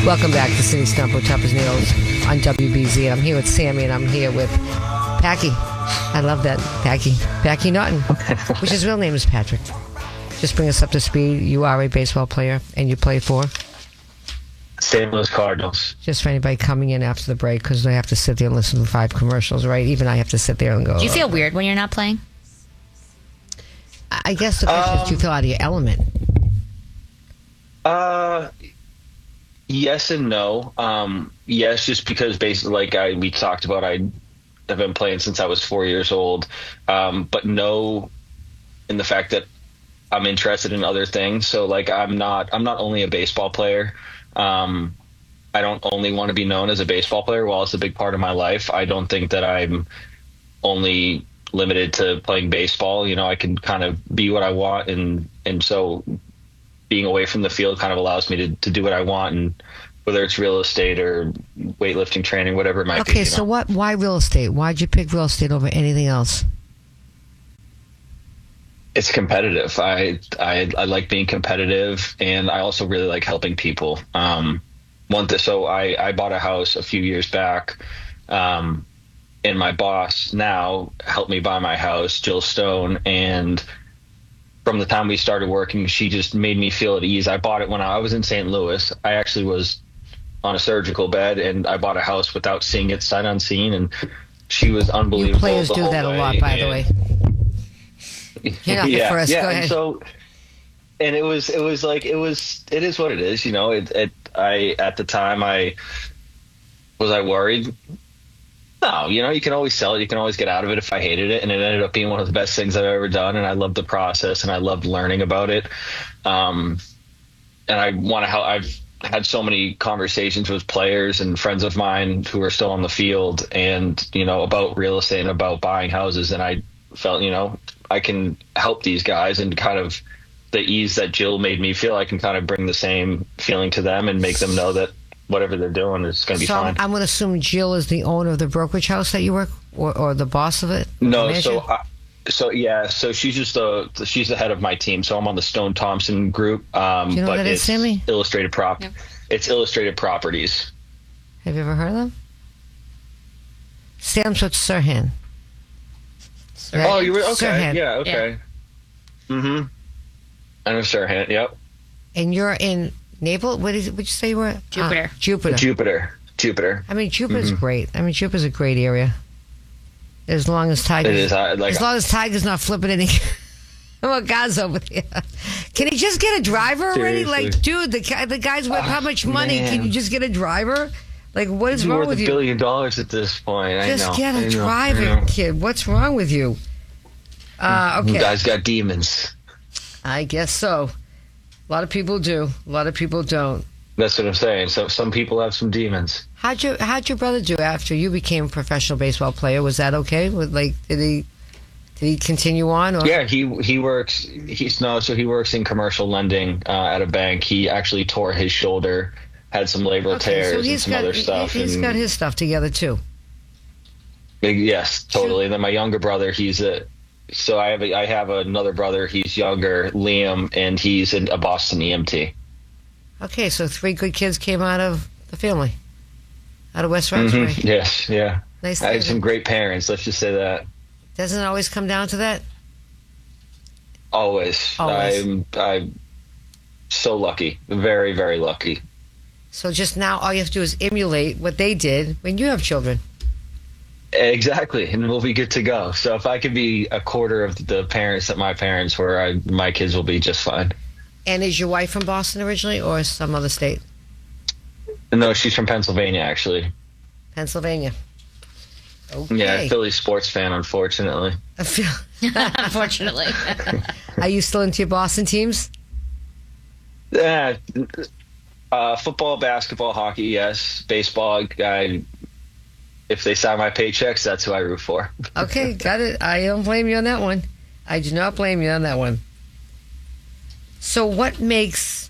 Welcome back to City Stumper, Tough as Nails on WBZ. And I'm here with Sammy, and I'm here with Packy. I love that, Packy. Packy Naughton, which his real name is Patrick. Just bring us up to speed. You are a baseball player, and you play for? St. Louis Cardinals. Just for anybody coming in after the break, because they have to sit there and listen to 5 commercials, right? Even I have to sit there and go. Do you feel weird when you're not playing? I guess the question is, do you feel out of your element? Yes and no. Yes, just because basically, like we talked about, I have been playing since I was 4 years old. But no, in the fact that I'm interested in other things. So like, I'm not only a baseball player. I don't only want to be known as a baseball player. While it's a big part of my life, I don't think that I'm only limited to playing baseball. You know, I can kind of be what I want, and so being away from the field kind of allows me to do what I want, and whether it's real estate or weightlifting training, whatever it might be. Okay, so why real estate? Why'd you pick real estate over anything else? It's competitive. I like being competitive, and I also really like helping people. So I bought a house a few years back, and my boss now helped me buy my house, Jill Stone, and from the time we started working, she just made me feel at ease. I bought it when I was in St. Louis. I actually was on a surgical bed, and I bought a house without seeing it sight unseen, and she was unbelievable. You players do that a lot, by the way. You're not the first. Go ahead. And it is what it is. You know, at the time, I worried? No, you know, you can always sell it. You can always get out of it if I hated it. And it ended up being one of the best things I've ever done. And I loved the process, and I loved learning about it. And I want to help. I've had so many conversations with players and friends of mine who are still on the field, and, you know, about real estate and about buying houses. And I felt, you know, I can help these guys, and kind of the ease that Jill made me feel, I can kind of bring the same feeling to them and make them know that whatever they're doing is going to be fine. I'm going to assume Jill is the owner of the brokerage house that you work, or the boss of it? No, so she's just she's the head of my team. So I'm on the Stone Thompson group. Do you know what that is, Sammy? Illustrated Prop. Yep. It's Illustrated Properties. Have you ever heard of them? Stands with Sirhan. Right? Oh, you were okay. Sirhan. Yeah, okay. Yeah. Mm-hmm. I know Sirhan. Yep. And you're in Naples? Would you say you were? Jupiter. Jupiter. I mean, Jupiter's great. I mean, Jupiter's a great area. As long as Tiger's, as long as Tiger's not flipping any well, guys over there. Can he just get a driver already? Seriously. Like, dude, the guy's worth how much money? Man. Can you just get a driver? Like, what is He's wrong worth with $1 you? billion at this point. Just get a driver, kid. What's wrong with you? Okay. You guys got demons. I guess so. A lot of people do. A lot of people don't. That's what I'm saying. So some people have some demons. How'd your brother do after you became a professional baseball player? Was that okay? Did he continue on? Or? Yeah, he works. He works in commercial lending at a bank. He actually tore his shoulder, had some labral tears and some other stuff. He's got his stuff together too. Yes, totally. And then my younger brother, so I have another brother. He's younger, Liam, and he's a Boston EMT. Okay, so 3 good kids came out of the family, out of West Roxbury. Mm-hmm. Yes, yeah. Nice. I had some great parents. Let's just say that. Doesn't it always come down to that? Always. I'm so lucky. Very, very lucky. So just now, all you have to do is emulate what they did when you have children. Exactly, and we'll be good to go. So if I could be a quarter of the parents that my parents were, my kids will be just fine. And is your wife from Boston originally, or some other state? No, she's from Pennsylvania, actually. Pennsylvania. Okay. Yeah, Philly sports fan, unfortunately. Unfortunately. Are you still into your Boston teams? Yeah, football, basketball, hockey, yes. Baseball, if they sign my paychecks, that's who I root for. Okay, got it. I don't blame you on that one. I do not blame you on that one. So what makes